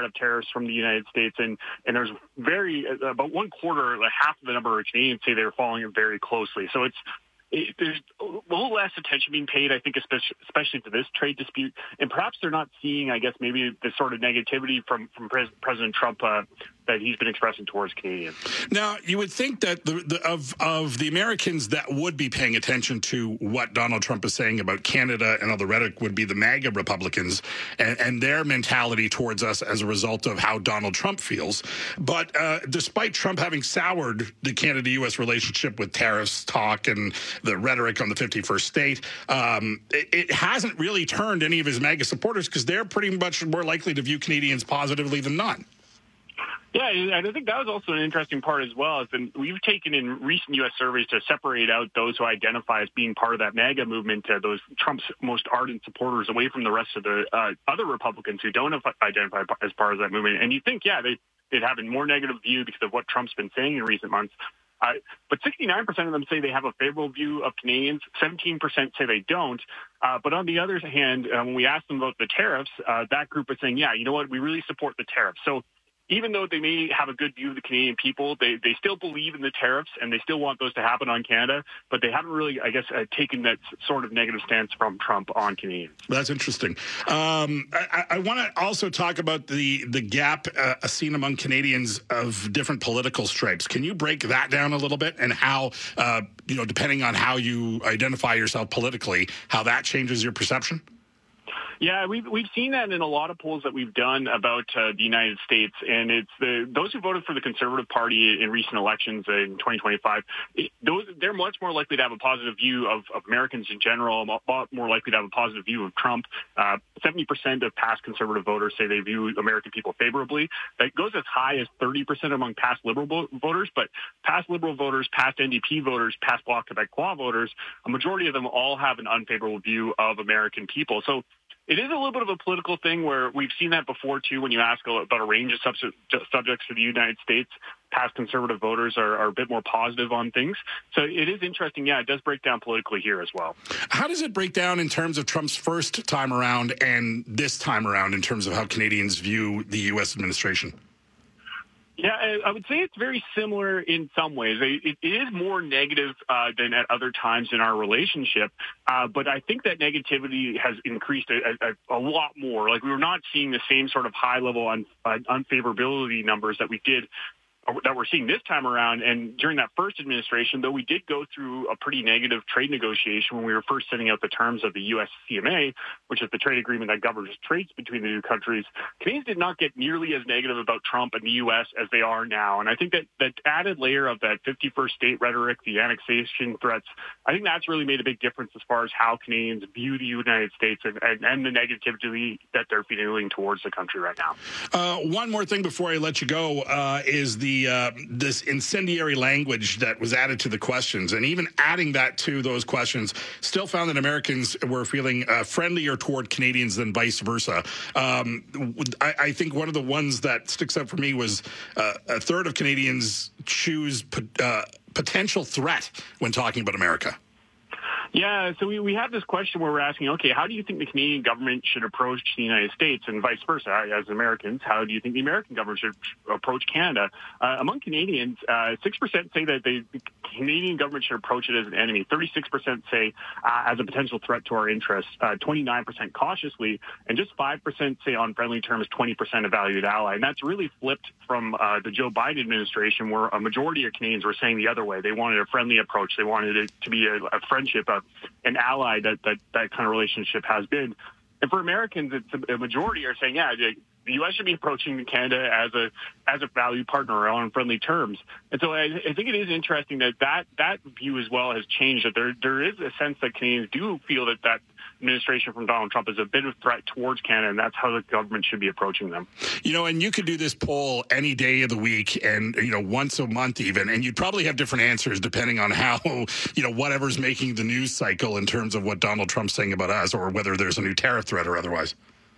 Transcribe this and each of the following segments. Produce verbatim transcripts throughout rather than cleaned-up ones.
threat of tariffs from the United States, and, and there's very, about one quarter, like half of the number of Canadians say they're following it very closely. So it's, It, there's a little less attention being paid, I think, especially, especially to this trade dispute. And perhaps they're not seeing, I guess, maybe the sort of negativity from, from Pres- President Trump uh, that he's been expressing towards Canadians. Now, you would think that the, the, of, of the Americans that would be paying attention to what Donald Trump is saying about Canada and all the rhetoric would be the MAGA Republicans and, and their mentality towards us as a result of how Donald Trump feels. But uh, despite Trump having soured the Canada-U S relationship with tariffs talk and the rhetoric on the fifty-first state, um, it, it hasn't really turned any of his MAGA supporters because they're pretty much more likely to view Canadians positively than not. Yeah, and I think that was also an interesting part as well. Is that we've taken in recent U S surveys to separate out those who identify as being part of that MAGA movement, uh, those Trump's most ardent supporters, away from the rest of the uh, other Republicans who don't identify as part of that movement. And you think, yeah, they, they'd have a more negative view because of what Trump's been saying in recent months. Uh, but sixty-nine percent of them say they have a favorable view of Canadians. seventeen percent say they don't. Uh, but on the other hand, uh, when we ask them about the tariffs, uh, that group is saying, yeah, you know what, we really support the tariffs. So even though they may have a good view of the Canadian people, they, they still believe in the tariffs and they still want those to happen on Canada, but they haven't really, I guess, uh, taken that sort of negative stance from Trump on Canadians. That's interesting. Um, I, I want to also talk about the, the gap uh, seen among Canadians of different political stripes. Can you break that down a little bit and how, uh, you know, depending on how you identify yourself politically, how that changes your perception? Yeah, we've we've seen that in a lot of polls that we've done about uh, the United States, and it's the those who voted for the Conservative Party in recent elections in twenty twenty-five. It, those they're much more likely to have a positive view of, of Americans in general, a lot more likely to have a positive view of Trump. Uh, Seventy percent of past Conservative voters say they view American people favorably. That goes as high as thirty percent among past Liberal vo- voters, but past Liberal voters, past N D P voters, past Bloc Québécois voters, a majority of them all have an unfavorable view of American people. So it is a little bit of a political thing where we've seen that before, too, when you ask about a range of sub- subjects for the United States. Past Conservative voters are, are a bit more positive on things. So it is interesting. Yeah, it does break down politically here as well. How does it break down in terms of Trump's first time around and this time around in terms of how Canadians view the U S administration? Yeah, I would say it's very similar in some ways. It, it is more negative uh, than at other times in our relationship, uh, but I think that negativity has increased a, a, a lot more. Like, we were not seeing the same sort of high-level un, uh, unfavorability numbers that we did that we're seeing this time around. And during that first administration, though we did go through a pretty negative trade negotiation when we were first setting out the terms of the U S C M A, which is the trade agreement that governs trades between the two countries, Canadians did not get nearly as negative about Trump and the U S as they are now. And I think that that added layer of that fifty-first state rhetoric, the annexation threats, I think that's really made a big difference as far as how Canadians view the United States and, and, and the negativity that they're feeling towards the country right now. Uh, one more thing before I let you go uh, is the Uh, this incendiary language that was added to the questions, and even adding that to those questions still found that Americans were feeling uh, friendlier toward Canadians than vice versa. Um, I, I think one of the ones that sticks out for me was uh, a third of Canadians choose uh, potential threat when talking about America. Yeah, so we, we have this question where we're asking, okay, how do you think the Canadian government should approach the United States, and vice versa? As Americans, how do you think the American government should approach Canada? Uh, among Canadians, uh, six percent say that they, the Canadian government should approach it as an enemy. thirty-six percent say uh, as a potential threat to our interests. Uh, twenty-nine percent cautiously, and just five percent say on friendly terms, twenty percent a valued ally. And that's really flipped from uh, the Joe Biden administration, where a majority of Canadians were saying the other way. They wanted a friendly approach. They wanted it to be a, a friendship, a, an ally that, that that kind of relationship has been. And for Americans, it's a, a majority are saying, yeah, the U S should be approaching Canada as a as a valued partner or on friendly terms. And so I, I think it is interesting that, that that view as well has changed, that there there is a sense that Canadians do feel that that administration from Donald Trump is a bit of a threat towards Canada, and that's how the government should be approaching them. You know, and you could do this poll any day of the week and, you know, once a month even, and you'd probably have different answers depending on how, you know, whatever's making the news cycle in terms of what Donald Trump's saying about us or whether there's a new tariff threat or otherwise.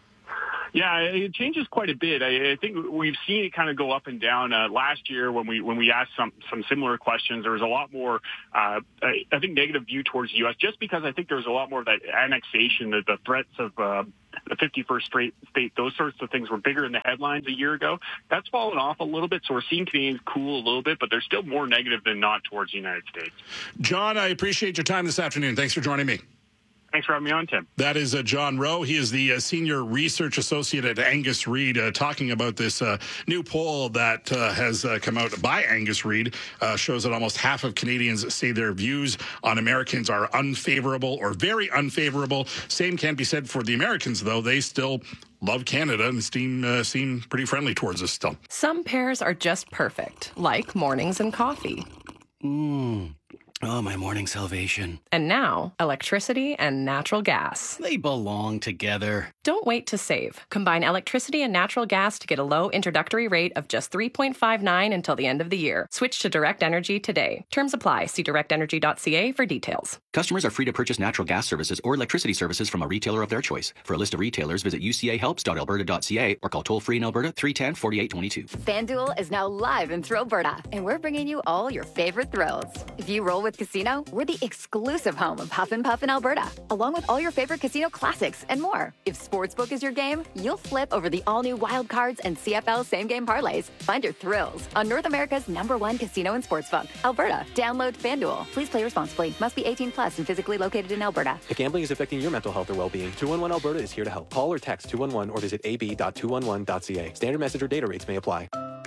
Yeah, it changes quite a bit. I, I think we've seen it kind of go up and down. Uh, last year, when we when we asked some some similar questions, there was a lot more, uh, I, I think, negative view towards the U S just because I think there was a lot more of that annexation, the, the threats of uh, the fifty-first straight state, those sorts of things were bigger in the headlines a year ago. That's fallen off a little bit, so we're seeing Canadians cool a little bit, but they're still more negative than not towards the United States. John, I appreciate your time this afternoon. Thanks for joining me. Thanks for having me on, Tim. That is uh, John Rowe. He is the uh, Senior Research Associate at Angus Reid, uh, talking about this uh, new poll that uh, has uh, come out by Angus Reid. Uh, shows that almost half of Canadians say their views on Americans are unfavorable or very unfavorable. Same can't be said for the Americans, though. They still love Canada and seem, uh, seem pretty friendly towards us still. Some pairs are just perfect, like mornings and coffee. Mmm. Oh, my morning salvation. And now, electricity and natural gas. They belong together. Don't wait to save. Combine electricity and natural gas to get a low introductory rate of just three point five nine until the end of the year. Switch to Direct Energy today. Terms apply. See direct energy dot c a for details. Customers are free to purchase natural gas services or electricity services from a retailer of their choice. For a list of retailers, visit u c a helps dot alberta dot c a or call toll-free in Alberta three one zero, four eight two two. FanDuel is now live in Thrillberta, and we're bringing you all your favorite thrills. If you roll with Casino, we're the exclusive home of Huff and Puff in Alberta, along with all your favorite casino classics and more. If Sportsbook is your game, you'll flip over the all-new Wild Cards and C F L same-game parlays. Find your thrills on North America's number one casino and sportsbook, Alberta. Download FanDuel. Please play responsibly. Must be eighteen plus and physically located in Alberta. If gambling is affecting your mental health or well-being, two one one Alberta is here to help. Call or text two one one or visit a b dot two one one dot c a. Standard message or data rates may apply.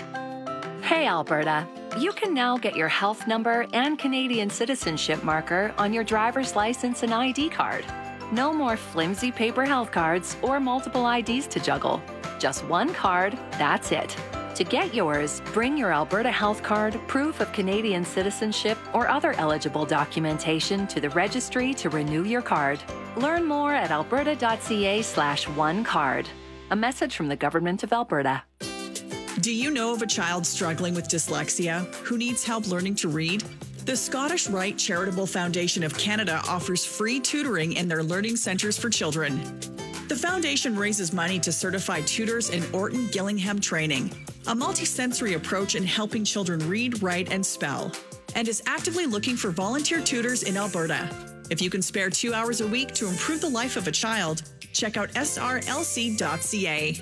Hey, Alberta. You can now get your health number and Canadian citizenship marker on your driver's license and I D card. No more flimsy paper health cards or multiple I Ds to juggle. Just one card, that's it. To get yours, bring your Alberta Health Card, proof of Canadian citizenship, or other eligible documentation to the registry to renew your card. Learn more at alberta dot c a slash one card. A message from the Government of Alberta. Do you know of a child struggling with dyslexia who needs help learning to read? The Scottish Rite Charitable Foundation of Canada offers free tutoring in their learning centres for children. The foundation raises money to certify tutors in Orton Gillingham training, a multi-sensory approach in helping children read, write, and spell, and is actively looking for volunteer tutors in Alberta. If you can spare two hours a week to improve the life of a child, check out s r l c dot c a.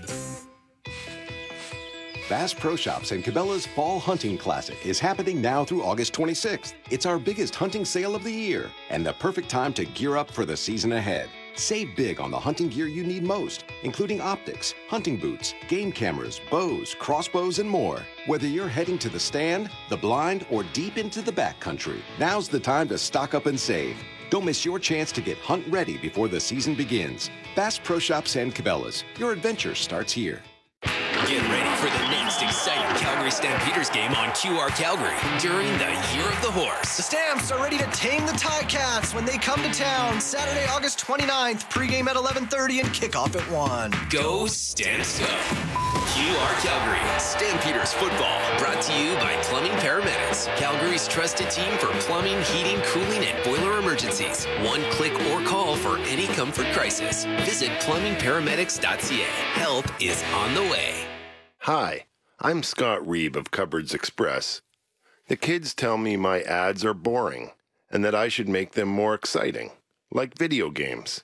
Bass Pro Shops and Cabela's Fall Hunting Classic is happening now through August twenty-sixth. It's our biggest hunting sale of the year and the perfect time to gear up for the season ahead. Save big on the hunting gear you need most, including optics, hunting boots, game cameras, bows, crossbows, and more. Whether you're heading to the stand, the blind, or deep into the backcountry, now's the time to stock up and save. Don't miss your chance to get hunt ready before the season begins. Bass Pro Shops and Cabela's. Your adventure starts here. Get ready for the next exciting Calgary Stampeders game on Q R Calgary during the Year of the Horse. The Stamps are ready to tame the Ticats when they come to town. Saturday, August twenty-ninth, pregame at eleven thirty and kickoff at one. Go Stamps Go! Q R Calgary Stampeders football, brought to you by Plumbing Paramedics, Calgary's trusted team for plumbing, heating, cooling, and boiler emergencies. One click or call for any comfort crisis. Visit plumbing paramedics dot c a. Help is on the way. Hi, I'm Scott Reeb of Cupboards Express. The kids tell me my ads are boring and that I should make them more exciting, like video games.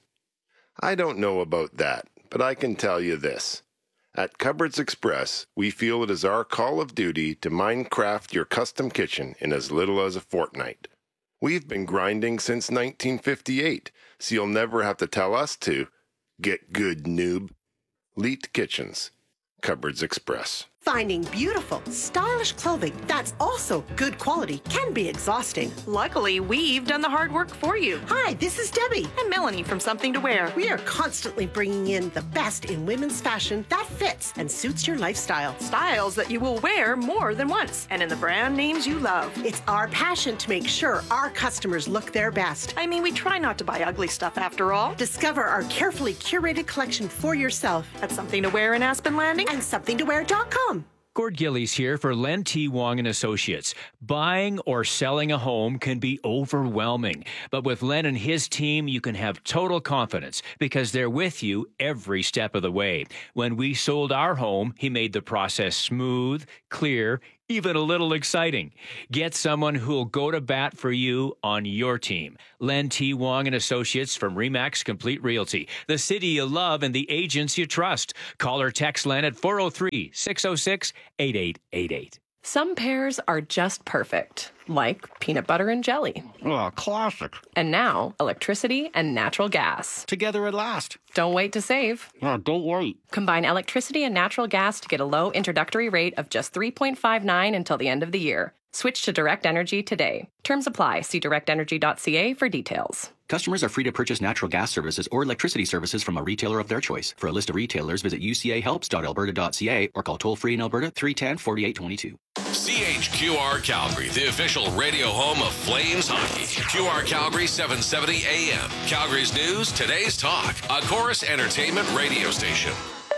I don't know about that, but I can tell you this. At Cupboards Express, we feel it is our call of duty to Minecraft your custom kitchen in as little as a fortnight. We've been grinding since nineteen fifty-eight, so you'll never have to tell us to. Get good, noob. Leet Kitchens. Cupboards Express. Finding beautiful, stylish clothing that's also good quality can be exhausting. Luckily, we've done the hard work for you. Hi, this is Debbie. And Melanie from Something to Wear. We are constantly bringing in the best in women's fashion that fits and suits your lifestyle. Styles that you will wear more than once, and in the brand names you love. It's our passion to make sure our customers look their best. I mean, we try not to buy ugly stuff after all. Discover our carefully curated collection for yourself at Something to Wear in Aspen Landing and something to wear dot com. Gord Gillies here for Len T. Wong and Associates. Buying or selling a home can be overwhelming, but with Len and his team, you can have total confidence because they're with you every step of the way. When we sold our home, he made the process smooth, clear, even a little exciting. Get someone who'll go to bat for you on your team. Len T. Wong and Associates from Remax Complete Realty. The city you love and the agents you trust. Call or text Len at four oh three, six oh six, eight eight eight eight. Some pairs are just perfect, like peanut butter and jelly. Oh, classic. And now, electricity and natural gas. Together at last. Don't wait to save. Oh, don't wait. Combine electricity and natural gas to get a low introductory rate of just three point five nine until the end of the year. Switch to Direct Energy today. Terms apply. See direct energy dot c a for details. Customers are free to purchase natural gas services or electricity services from a retailer of their choice. For a list of retailers, visit u c a helps dot alberta dot c a or call toll-free in Alberta three one zero, four eight two two. C H Q R Calgary, the official radio home of Flames hockey. Q R Calgary, seven seventy A M. Calgary's news, today's talk. A Chorus Entertainment radio station.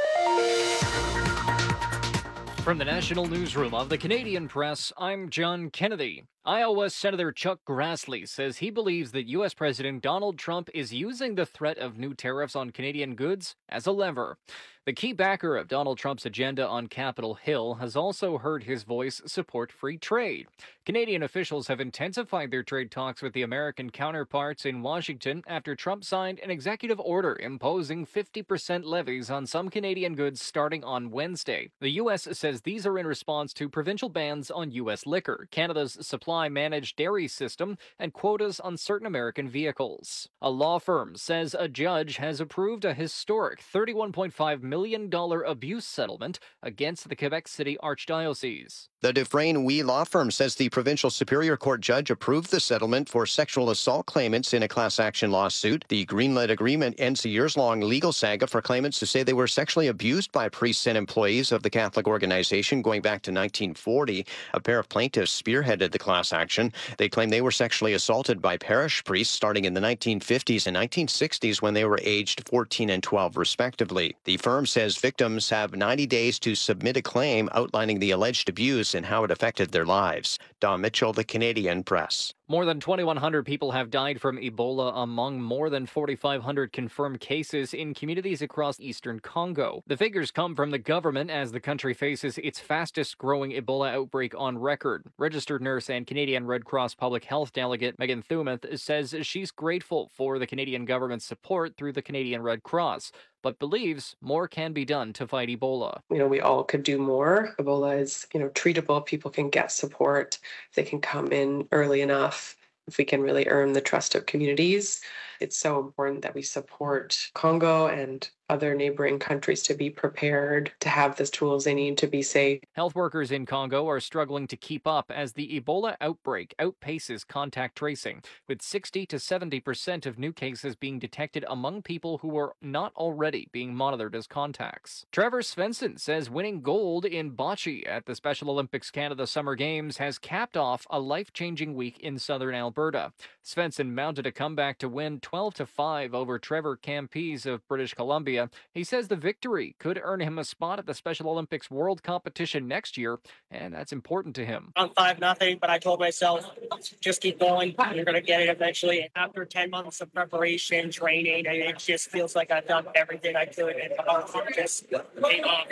From the National Newsroom of the Canadian Press, I'm John Kennedy. Iowa Senator Chuck Grassley says he believes that U S President Donald Trump is using the threat of new tariffs on Canadian goods as a lever. The key backer of Donald Trump's agenda on Capitol Hill has also heard his voice support free trade. Canadian officials have intensified their trade talks with the American counterparts in Washington after Trump signed an executive order imposing fifty percent levies on some Canadian goods starting on Wednesday. The U S says these are in response to provincial bans on U S liquor, Canada's supply-managed dairy system, and quotas on certain American vehicles. A law firm says a judge has approved a historic thirty-one point five million dollars abuse settlement against the Quebec City Archdiocese. The Dufresne-Wee law firm says the provincial superior court judge approved the settlement for sexual assault claimants in a class action lawsuit. The greenlit agreement ends a years-long legal saga for claimants who say they were sexually abused by priests and employees of the Catholic organization going back to nineteen forty. A pair of plaintiffs spearheaded the class action. They claim they were sexually assaulted by parish priests starting in the nineteen fifties and nineteen sixties when they were aged fourteen and twelve, respectively. The firm says victims have ninety days to submit a claim outlining the alleged abuse and how it affected their lives. Don Mitchell, The Canadian Press. More than twenty-one hundred people have died from Ebola among more than forty-five hundred confirmed cases in communities across eastern Congo. The figures come from the government as the country faces its fastest-growing Ebola outbreak on record. Registered nurse and Canadian Red Cross Public Health Delegate Megan Thumeth says she's grateful for the Canadian government's support through the Canadian Red Cross, but believes more can be done to fight Ebola. You know, we all could do more. Ebola is, you know, treatable. People can get support. They can come in early enough. If we can really earn the trust of communities, it's so important that we support Congo and other neighboring countries to be prepared, to have the tools they need to be safe. Health workers in Congo are struggling to keep up as the Ebola outbreak outpaces contact tracing, with sixty to seventy percent of new cases being detected among people who are not already being monitored as contacts. Trevor Svensson says winning gold in bocce at the Special Olympics Canada Summer Games has capped off a life-changing week in southern Alberta. Svensson mounted a comeback to win twelve to five over Trevor Campese of British Columbia. He says the victory could earn him a spot at the Special Olympics World Competition next year, and that's important to him. I'm five nothing, but I told myself, just keep going. You're going to get it eventually. After ten months of preparation, training, and it just feels like I've done everything I could, and it just paid off.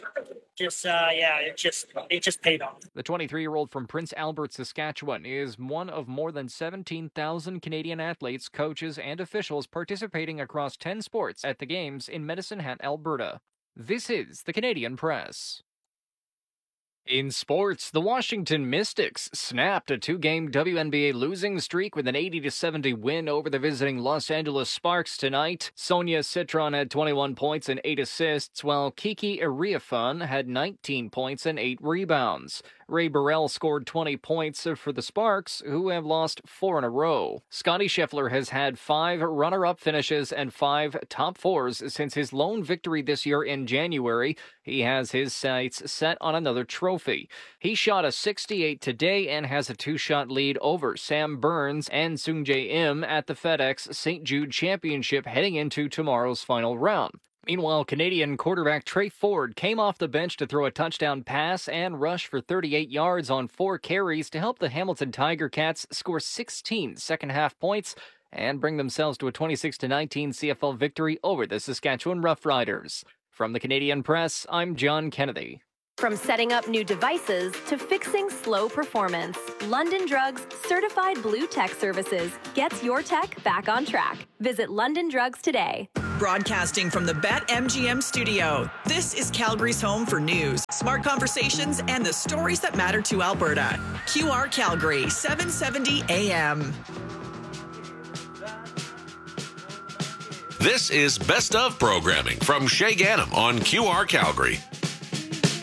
Just, uh, yeah, it just, it just paid off. The twenty-three-year-old from Prince Albert, Saskatchewan, is one of more than seventeen thousand Canadian athletes, coaches, and officials participating across ten sports at the Games in Medicine Hat, Alberta. This is the Canadian Press. In sports, the Washington Mystics snapped a two-game W N B A losing streak with an eighty to seventy win over the visiting Los Angeles Sparks tonight. Sonia Citron had twenty-one points and eight assists, while Kiki Iriafan had nineteen points and eight rebounds. Ray Burrell scored twenty points for the Sparks, who have lost four in a row. Scotty Scheffler has had five runner-up finishes and five top fours since his lone victory this year in January. He has his sights set on another trophy. He shot a sixty-eight today and has a two-shot lead over Sam Burns and Sungjae Im at the FedEx Saint Jude Championship heading into tomorrow's final round. Meanwhile, Canadian quarterback Trey Ford came off the bench to throw a touchdown pass and rush for thirty-eight yards on four carries to help the Hamilton Tiger Cats score sixteen second-half points and bring themselves to a twenty-six to nineteen C F L victory over the Saskatchewan Roughriders. From the Canadian Press, I'm John Kennedy. From setting up new devices to fixing slow performance, London Drugs Certified Blue Tech Services gets your tech back on track. Visit London Drugs today. Broadcasting from the BetMGM studio, this is Calgary's home for news, smart conversations, and the stories that matter to Alberta. Q R Calgary, seven seventy A M. This is Best of programming from Shay Ganem on Q R Calgary.